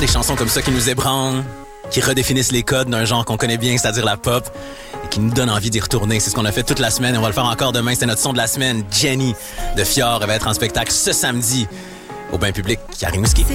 des chansons comme ça qui nous ébranlent, qui redéfinissent les codes d'un genre qu'on connaît bien, c'est-à-dire la pop, et qui nous donnent envie d'y retourner. C'est ce qu'on a fait toute la semaine et on va le faire encore demain. C'est notre son de la semaine. Jenny de Fior va être en spectacle ce samedi au Bain Public à Rimouski.